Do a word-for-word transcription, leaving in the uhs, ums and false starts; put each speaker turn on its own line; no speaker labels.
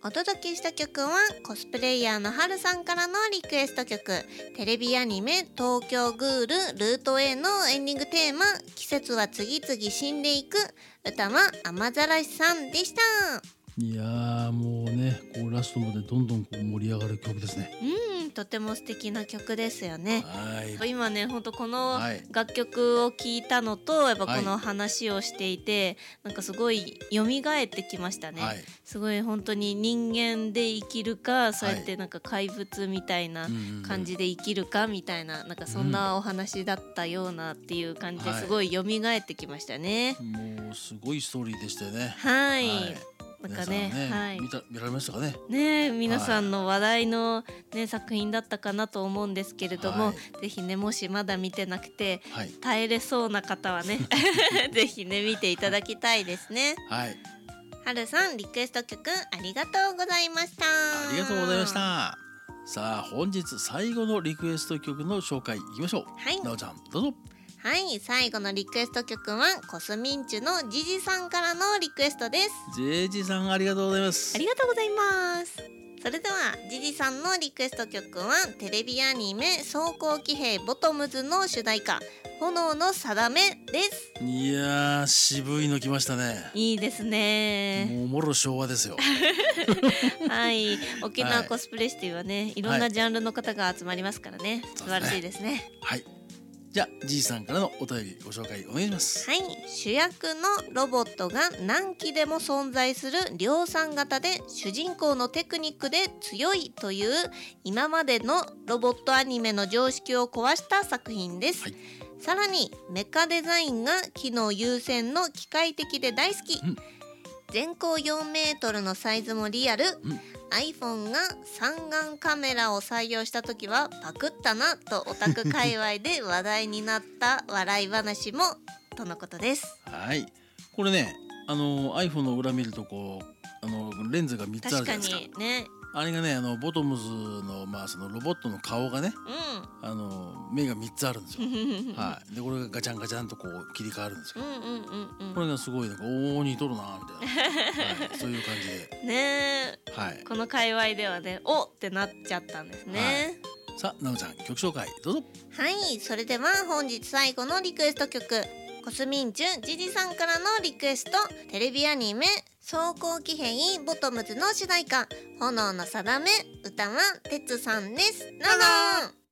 お届けした曲はコスプレイヤーのはるさんからのリクエスト曲、テレビアニメ東京グールルート A のエンディングテーマ、季節は次々死んでいく、歌は雨ざらしさんでした。
いやーもうね、こうラストまでどんどんこう盛り上がる曲ですね。
うん、とても素敵な曲ですよね。
はい、
今ね、本当この
はい
楽曲を聴いたのと、やっぱこの話をしていて、なんかすごい蘇ってきましたね。
はい、
すごい本当に人間で生きるか、そうやってなんか怪物みたいな感じで生きるかみたいな、なんかそんなお話だったようなっていう感じですごい蘇ってきましたね。
もうすごいストーリーでしたよね。
はい、
はい
なんかね、
ね
はい、
見た見られましたかね。
ね、皆さんの話題の、ね、作品だったかなと思うんですけれども、はい、ぜひね、もしまだ見てなくて、はい、耐えれそうな方はねぜひね見ていただきたいですね。
はい、
はるさんリクエスト曲ありがとうございました。
ありがとうございました。さあ本日最後のリクエスト曲の紹介いきましょう。はい、なおちゃんどうぞ。
はい、最後のリクエスト曲はコスミンチュのジジさんからのリクエストです。
ジジさんありがとうございます。
ありがとうございます。それではジジさんのリクエスト曲はテレビアニメ装甲騎兵ボトムズの主題歌炎の定めです。
いやー渋いの来ましたね。
いいですね。
もうもろ昭和ですよ
はい、沖縄コスプレシティはね、はい、いろんなジャンルの方が集まりますからね、はい、素晴らしいですね。
はい、じゃあじいさんからのお便りご紹介お願いします。
はい、主役のロボットが何機でも存在する量産型で主人公のテクニックで強いという今までのロボットアニメの常識を壊した作品です。はい、さらにメカデザインが機能優先の機械的で大好き、うん、全高よんメートルのサイズもリアル、うん、iPhone が三眼カメラを採用した時はパクったなとオタク界隈で話題になった笑い話もとのことです。
はい、これね、あの iPhone の裏見るとこうあのレンズがみっつあるじゃないですか。
確かにね。
あれがね、あのボトムズのまあそのロボットの顔がね、うん、あの目がみっつあるんですよ。はい、でこれがガチャンガチャンとこう切り替わるんですよ。うんうんうんうん、これがすごいなんかおお似とるなみたいな、はい、そういう感じでね、はい、この界隈ではねおってなっちゃったんですね。はい、さあなおちゃん曲紹介どうぞ。はい、それでは本日最後のリクエスト曲、コスミンチュジジさんからのリクエスト、テレビアニメ装甲騎兵ボトムズの主題歌炎の定め、歌はてつさんです。どうぞ。